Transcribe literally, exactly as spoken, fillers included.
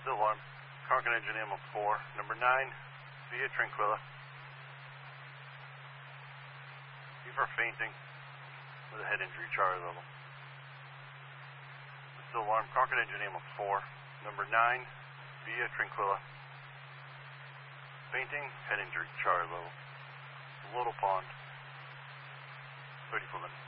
Still alarm. Concord engine ammo four. Number nine, via Tranquilla. Fever fainting with a head injury, Charlie level. Still alarm. Concord engine ammo four. Number nine, via Tranquilla. Fainting, head injury, Charlie level. Little Pond. thirty-four minutes.